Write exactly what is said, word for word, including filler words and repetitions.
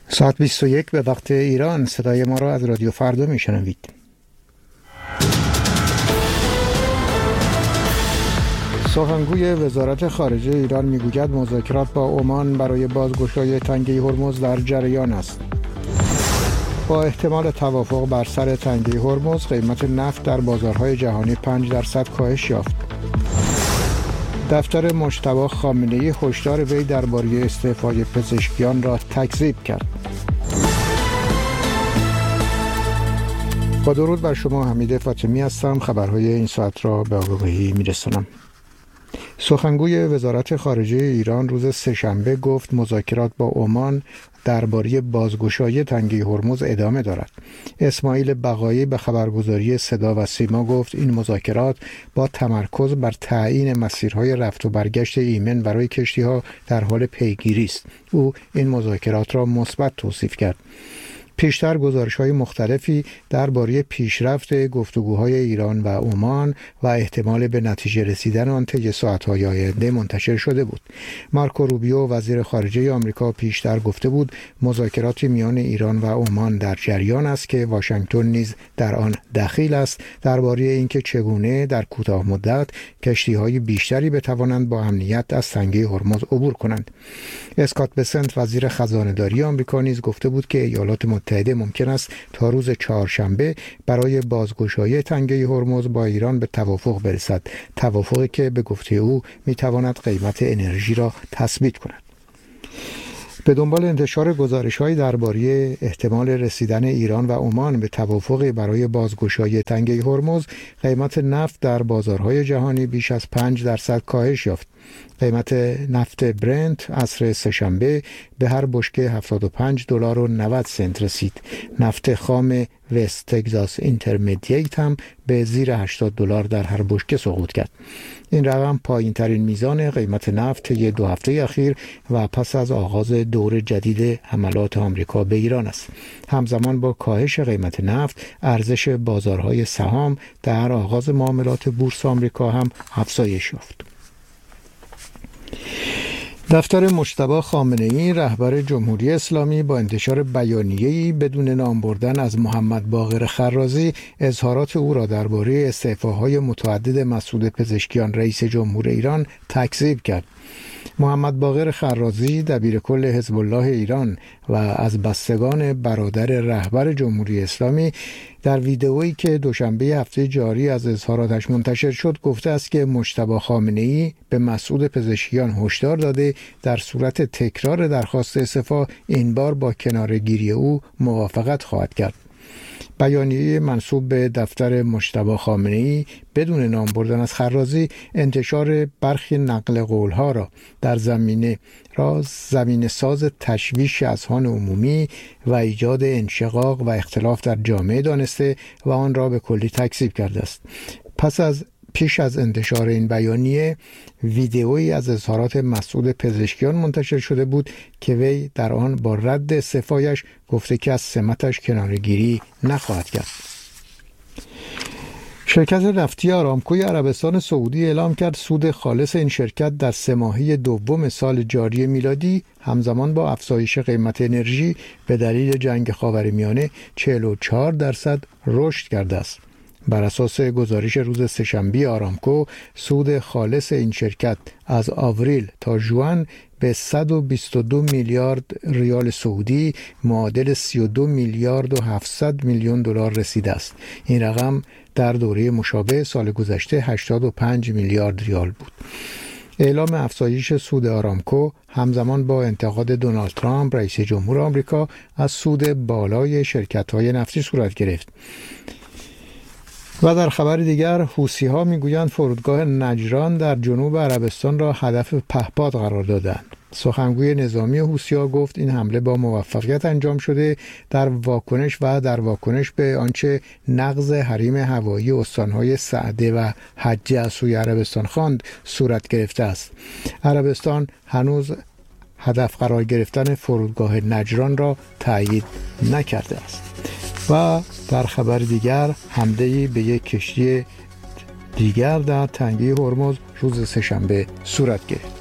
ساعت بیست و یک به وقت ایران. صدای ما را از رادیو فردا میشنوید. سخنگوی وزارت خارجه ایران میگوید مذاکرات با عمان برای بازگشایی تنگه هرمز در جریان است. با احتمال توافق بر سر تنگه هرمز، قیمت نفت در بازارهای جهانی پنج درصد کاهش یافت. دفتر مجتبی خامنه‌ای هشدار وی درباره استعفای پزشکیان را تکذیب کرد. با درود بر شما، حمید فاطمی هستم. خبرهای این ساعت را به آگاهی می‌رسانم. سخنگوی وزارت خارجه ایران روز سه‌شنبه گفت مذاکرات با عمان درباره بازگشایی تنگه هرمز ادامه دارد. اسماعیل بقایی به خبرگزاری صدا و سیما گفت این مذاکرات با تمرکز بر تعیین مسیرهای رفت و برگشت ایمن برای کشتی‌ها در حال پیگیری است. او این مذاکرات را مثبت توصیف کرد. پیشتر گزارش‌های مختلفی درباره پیشرفت گفتگوهای ایران و عمان و احتمال به نتیجه رسیدن آن طی ساعت‌های آینده منتشر شده بود. مارکو روبیو وزیر خارجه آمریکا پیشتر گفته بود مذاکرات میان ایران و عمان در جریان است که واشنگتن نیز در آن دخیل است درباره اینکه چگونه در کوتاه مدت کشتی‌های بیشتری بتوانند با امنیت از تنگه هرمز عبور کنند. اسکات بسنت وزیر خزانه‌داری آمریکا نیز گفته بود که ایالات متحده ممکن است تا روز چهارشنبه برای بازگشایی تنگه هرمز با ایران به توافق برسد، توافقی که به گفته او میتواند قیمت انرژی را تثبیت کند. به دنبال انتشار گزارش‌های درباره احتمال رسیدن ایران و عمان به توافقی برای بازگشایی تنگه هرمز، قیمت نفت در بازارهای جهانی بیش از پنج درصد کاهش یافت. قیمت نفت برنت عصر سه‌شنبه به هر بشکه هفتاد و پنج دلار و نود سنت رسید. نفت خام وست تگزاس اینترمدییت هم به زیر هشتاد دلار در هر بشکه سقوط کرد. این رقم پایین ترین میزان قیمت نفت طی دو هفته اخیر و پس از آغاز دور جدید حملات آمریکا به ایران است. همزمان با کاهش قیمت نفت، ارزش بازارهای سهام در آغاز معاملات بورس آمریکا هم افزایش یافت. دفتر مجتبی خامنه‌ای رهبر جمهوری اسلامی با انتشار بیانیه‌ای بدون نام بردن از محمد باقر خرازی اظهارات او را درباره استعفاهای متعدد مسعود پزشکیان رئیس جمهور ایران تکذیب کرد. محمد باقر خرازی دبیرکل حزب الله ایران و از بستگان برادر رهبر جمهوری اسلامی در ویدئویی که دوشنبه هفته جاری از اظهاراتش منتشر شد گفته است که مجتبی خامنه‌ای به مسعود پزشکیان هشدار داده در صورت تکرار درخواست استعفا این بار با کناره‌گیری او موافقت خواهد کرد. بیانیه منسوب به دفتر مجتبی خامنه‌ای بدون نام بردن از خرازی انتشار برخی نقل قول‌ها را در زمینه را زمینه ساز تشویش اذهان عمومی و ایجاد انشقاق و اختلاف در جامعه دانسته و آن را به کلی تکذیب کرده است. پس از پیش از انتشار این بیانیه ویدئویی از اظهارات مسعود پزشکیان منتشر شده بود که وی در آن با رد استعفایش گفته که از سمتش کناره‌گیری نخواهد کرد. شرکت نفتی آرامکوی عربستان سعودی اعلام کرد سود خالص این شرکت در سه ماهه دوم سال جاری میلادی همزمان با افزایش قیمت انرژی به دلیل جنگ خاورمیانه چهل و چهار درصد رشد کرده است. بر اساس گزارش روز سه‌شنبه آرامکو، سود خالص این شرکت از آوریل تا ژوئن به صد و بیست و دو میلیارد ریال سعودی معادل سی و دو میلیارد و هفتصد میلیون دلار رسیده است. این رقم در دوره مشابه سال گذشته هشتاد و پنج میلیارد ریال بود. اعلام افزایش سود آرامکو همزمان با انتقاد دونالد ترامپ رئیس جمهور آمریکا از سود بالای شرکت‌های نفتی صورت گرفت. و در خبر دیگر حوثی‌ها میگویند فرودگاه نجران در جنوب عربستان را هدف پهپاد قرار دادند. سخنگوی نظامی حوثی‌ها گفت این حمله با موفقیت انجام شده در واکنش و در واکنش به آنچه نقض حریم هوایی استان‌های سعده و حجه از سوی عربستان خواند صورت گرفته است. عربستان هنوز هدف قرار گرفتن فرودگاه نجران را تایید نکرده است. و در خبر دیگر حمله‌ای به یک کشتی دیگر در تنگه هرمز روز سه‌شنبه صورت گرفت.